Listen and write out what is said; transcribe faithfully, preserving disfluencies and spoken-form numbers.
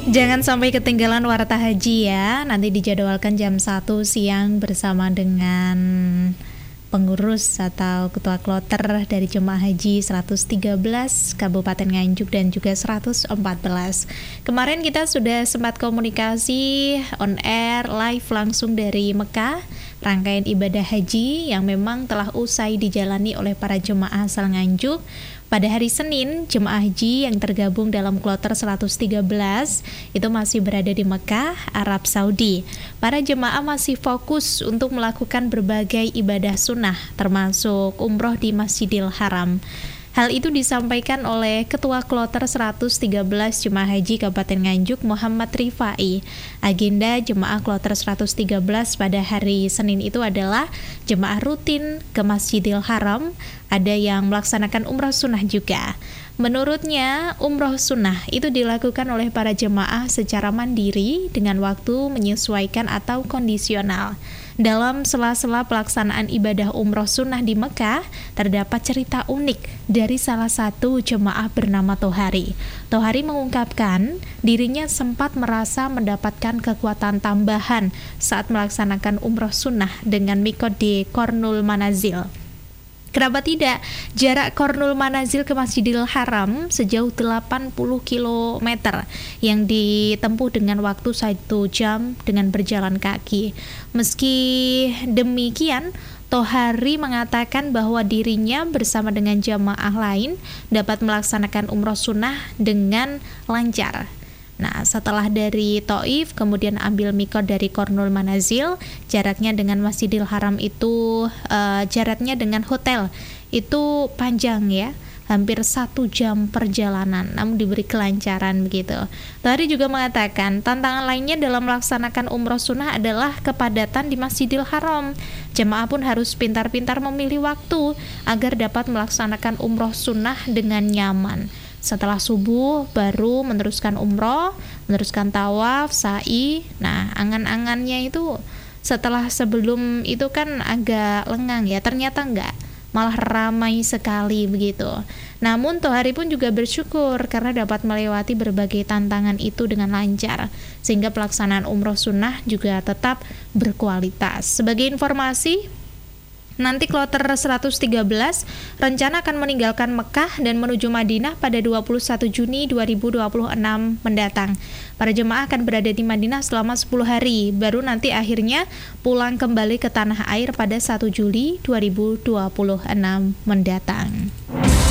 Jangan sampai ketinggalan warta haji ya. Nanti dijadwalkan jam satu siang bersama dengan pengurus atau ketua kloter dari jemaah haji seratus tiga belas Kabupaten Nganjuk dan juga seratus empat belas. Kemarin kita sudah sempat komunikasi on air live langsung dari Mekah, rangkaian ibadah haji yang memang telah usai dijalani oleh para jemaah asal Nganjuk. Pada hari Senin, jemaah haji yang tergabung dalam kloter seratus tiga belas itu masih berada di Mekah, Arab Saudi. Para jemaah masih fokus untuk melakukan berbagai ibadah sunnah, termasuk umroh di Masjidil Haram. Hal itu disampaikan oleh Ketua Kloter seratus tiga belas Jemaah Haji Kabupaten Nganjuk, Muhammad Rifai. Agenda jemaah Kloter seratus tiga belas pada hari Senin itu adalah jemaah rutin ke Masjidil Haram, ada yang melaksanakan umroh sunnah juga. Menurutnya, umroh sunnah itu dilakukan oleh para jemaah secara mandiri dengan waktu menyesuaikan atau kondisional. Dalam sela-sela pelaksanaan ibadah umroh sunnah di Mekah, terdapat cerita unik dari salah satu jemaah bernama Tohari. Tohari mengungkapkan dirinya sempat merasa mendapatkan kekuatan tambahan saat melaksanakan umroh sunnah dengan mikot di Qornul Manazil. Kenapa tidak? Jarak Qornul Manazil ke Masjidil Haram sejauh delapan puluh kilometer yang ditempuh dengan waktu satu jam dengan berjalan kaki. Meski demikian, Tohari mengatakan bahwa dirinya bersama dengan jamaah lain dapat melaksanakan umroh sunnah dengan lancar. Nah, setelah dari Taif kemudian ambil mikot dari Qornul Manazil, jaraknya dengan Masjidil Haram itu uh, jaraknya dengan hotel itu panjang ya, hampir satu jam perjalanan, namun diberi kelancaran begitu. Tohari juga mengatakan tantangan lainnya dalam melaksanakan umroh sunnah adalah kepadatan di Masjidil Haram. Jemaah pun harus pintar-pintar memilih waktu agar dapat melaksanakan umroh sunnah dengan nyaman. Setelah subuh baru meneruskan umroh, meneruskan tawaf, sa'i. Nah, angan-angannya itu setelah sebelum itu kan agak lengang ya, ternyata enggak, malah ramai sekali begitu. Namun Tohari pun juga bersyukur karena dapat melewati berbagai tantangan itu dengan lancar, sehingga pelaksanaan umroh sunnah juga tetap berkualitas. Sebagai informasi, nanti kloter seratus tiga belas rencana akan meninggalkan Mekah dan menuju Madinah pada dua puluh satu Juni dua ribu dua puluh enam mendatang. Para jemaah akan berada di Madinah selama sepuluh hari, baru nanti akhirnya pulang kembali ke tanah air pada satu Juli dua ribu dua puluh enam mendatang.